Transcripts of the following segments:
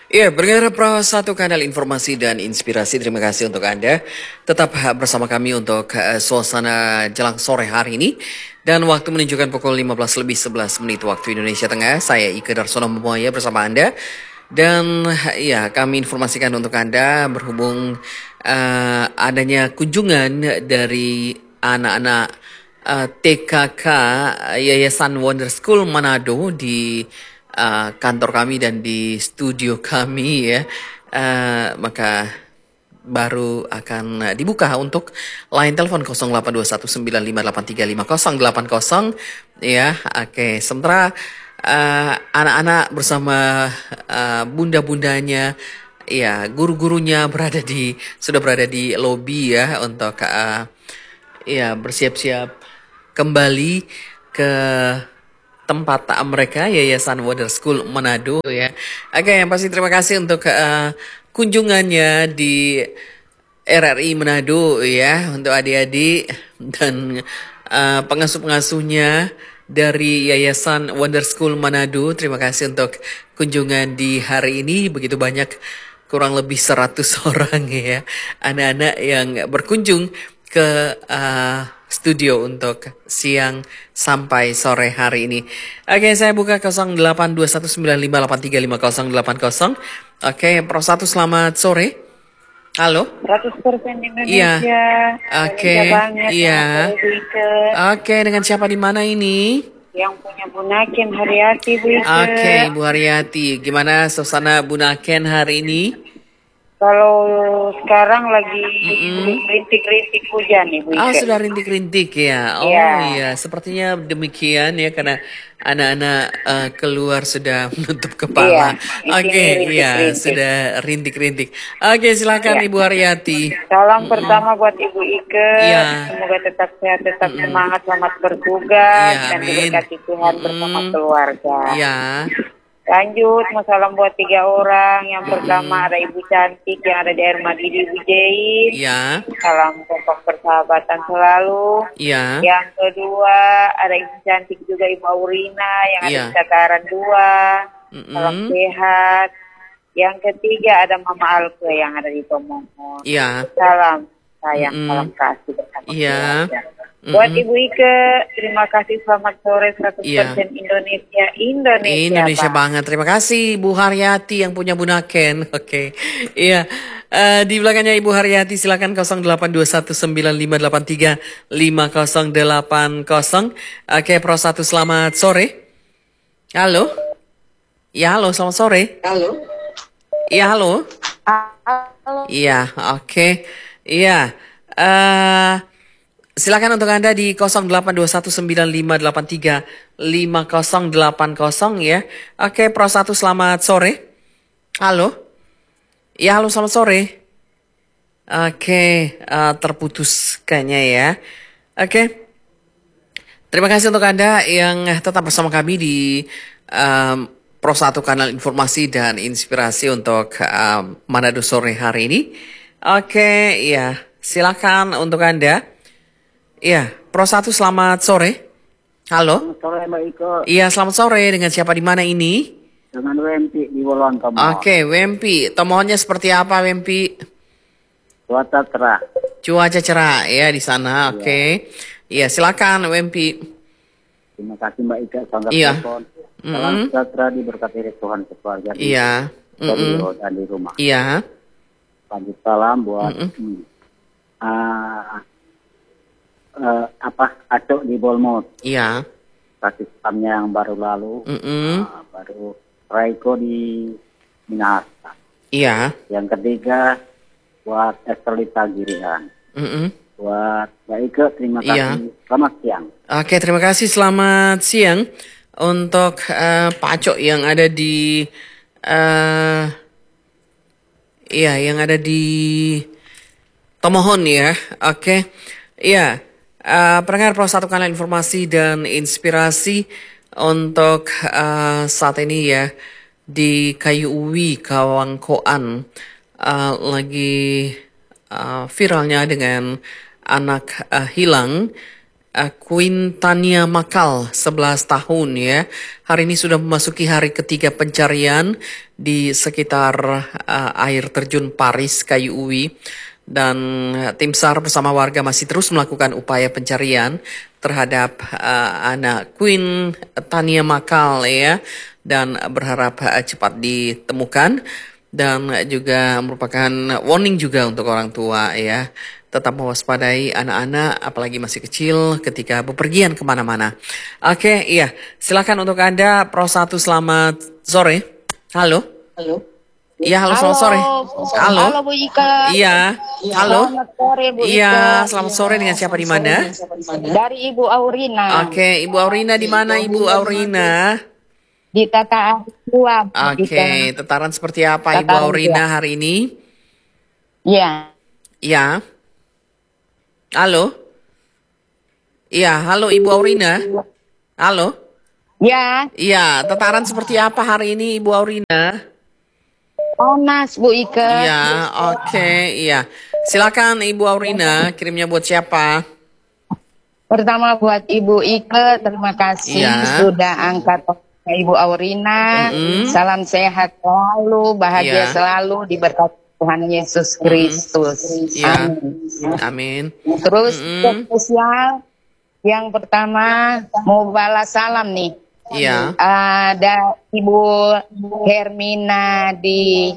Ya, bergerak Pro satu kanal informasi dan inspirasi. Terima kasih untuk Anda. Tetap bersama kami untuk suasana jelang sore hari ini. Dan waktu menunjukkan pukul 15 lebih 11 menit waktu Indonesia Tengah. Saya Ike Darsono Memoya bersama Anda. Dan ya, kami informasikan untuk Anda berhubung adanya kunjungan dari anak-anak TKK Yayasan Wonder School Manado di kantor kami dan di studio kami ya. Maka baru akan dibuka untuk line telepon 082195835080 ya. Oke, sementara anak-anak bersama bunda-bundanya ya, guru-gurunya sudah berada di lobi ya untuk ya bersiap-siap kembali ke tempat mereka Yayasan Wonder School Manado ya. Oke, yang pasti terima kasih untuk kunjungannya di RRI Manado ya, untuk adik-adik dan pengasuh-pengasuhnya dari Yayasan Wonder School Manado. Terima kasih untuk kunjungan di hari ini. Begitu banyak, kurang lebih 100 orang ya, anak-anak yang berkunjung ke studio untuk siang sampai sore hari ini. Oke, saya buka 082195835080. Oke, Pro 1 selamat sore. Halo. 100% Iya. Indonesia. Oke. Indonesia banget. Iya. Bu Ike. Oke, dengan siapa di mana ini? Yang punya Bunaken Haryati, Bu Ike. Oke, Bu Haryati. Gimana suasana Bunaken hari ini? Kalau sekarang lagi rintik-rintik hujan nih, Bu Ike. Oh, sudah rintik-rintik ya. Oh iya, sepertinya demikian ya, karena anak-anak keluar sudah menutup kepala. Iya, Oke, iya, rintik-rintik. sudah rintik-rintik. Oke, silakan Ibu Haryati. Salam pertama buat Ibu Ike. Iya. Semoga tetap sehat, tetap semangat, selamat bertugas, Iya, dan amin. diberkati Tuhan bersama keluarga. Iya. Lanjut, mau salam buat 3 orang. Yang pertama ada Ibu Cantik yang ada di Air Madidi, Ibu Jais. Iya. Salam kompak persahabatan selalu. Iya. Yang kedua ada Ibu Cantik juga, Ibu Aurina yang ada Iya. di Dataran 2. Salam sehat. Yang ketiga ada Mama Alke yang ada di Tomohon. Iya. Salam sayang, salam kasih bersama Iya. keluarga. Buat Ibu Ike, terima kasih, selamat sore 100% Iya. Indonesia Indonesia banget. Terima kasih Bu Haryati yang punya Bunaken. Oke. Iya. Di belakangnya Ibu Haryati silakan 082195835080. Oke, Pro 1 selamat sore. Halo. Ya, halo, selamat sore. Halo. Iya, halo. Halo. Iya, oke. Iya. Silakan untuk Anda di 082195835080 ya. Oke, Pro 1 selamat sore. Halo. Ya, halo, selamat sore. Oke, terputus kayaknya ya. Oke. Terima kasih untuk Anda yang tetap bersama kami di Pro 1 kanal informasi dan inspirasi untuk Manado sore hari ini. Oke, ya, silakan untuk Anda. Iya, Pro 1 selamat sore. Halo. Selamat sore Mbak Iko. Iya, selamat sore. Dengan siapa di mana ini? Dengan Wempi di Wolon Tomohon. Oke, Wempi. Tomohonnya seperti apa, Wempi? Cuaca cerah. Cuaca cerah ya di sana. Oke. Iya, silakan Wempi. Terima kasih Mbak Ika sangat Iya. telepon. Salam sejahtera diberkati Tuhan keluarga di Iya. studio dan di rumah. Iya. Lanjut salam buat Acok di Bolmot. Iya. Kasih spamnya yang baru lalu. Baru Raiko di Minahasa. Iya. Yang ketiga buat Esterlita Girihan. Buat Mbak Ika terima kasih. Iya. Selamat siang. Oke, terima kasih. Selamat siang untuk Pak Acok yang ada di yang ada di Tomohon ya. Oke. Iya. Pendengar Pro 1 kanal informasi dan inspirasi untuk saat ini ya di Kayu Uwi Kawangkoan lagi viralnya dengan anak hilang Queen Tania Makal, 11 tahun ya. Hari ini sudah memasuki hari ketiga pencarian di sekitar air terjun Paris, Kayu Uwi. Dan tim SAR bersama warga masih terus melakukan upaya pencarian terhadap anak Queen Tania Makal ya. Dan berharap cepat ditemukan. Dan juga merupakan warning juga untuk orang tua ya. Tetap mewaspadai anak-anak, apalagi masih kecil ketika bepergian kemana-mana. Oke, iya. Silakan untuk Anda, Pro 1, selamat sore. Halo. Halo. Iya, halo, selamat sore. Halo. Halo Bu Ika. Iya, halo. Selamat sore Bu Ika. Iya, selamat sore, dengan siapa di mana? Dari Ibu Aurina. Oke, Ibu Aurina di mana Ibu Aurina? Di Tata Tua. Oke, tataran seperti apa Ibu Aurina hari ini? Iya. Iya. Halo? Iya, halo Ibu Aurina. Halo? Ya, Iya, tataran seperti apa hari ini Ibu Aurina? panas Bu Ika. Iya, oke, iya. Silakan Ibu Aurina, kirimnya buat siapa? Pertama buat Ibu Ika, terima kasih Iya. sudah angkat Ibu Aurina. Salam sehat selalu, bahagia Iya. selalu, diberkati Tuhan Yesus Kristus. Iya. Amin. Amin. Terus spesial yang pertama mau balas salam nih. Iya. Ada Ibu Hermina di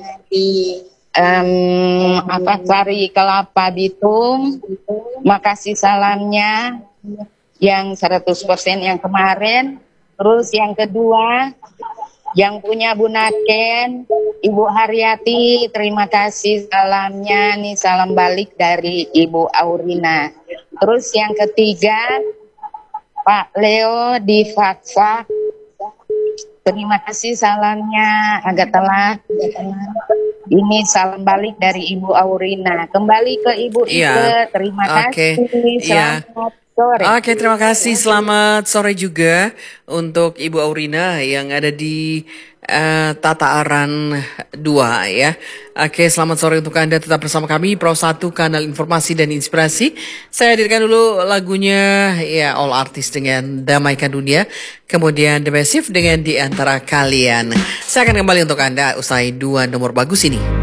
Sari Kelapa Bitung. Makasih salamnya yang 100% yang kemarin. Terus yang kedua yang punya Bu Naken, Ibu Haryati, terima kasih salamnya nih, salam balik dari Ibu Aurina. Terus yang ketiga Pak Leo di Fakfak, terima kasih salamnya, agak telat. Ini salam balik dari Ibu Aurina. Kembali ke Ibu Iya. Ike, terima Oke. kasih. Iya. Selamat sore. Oke, terima kasih. Selamat sore juga untuk Ibu Aurina yang ada di Tataaran 2 ya. Oke, selamat sore untuk Anda, tetap bersama kami Pro 1 Kanal Informasi dan Inspirasi. Saya hadirkan dulu lagunya ya All Artists dengan Damaikan Dunia, kemudian The Massive dengan Di Antara Kalian. Saya akan kembali untuk Anda usai 2 nomor bagus ini.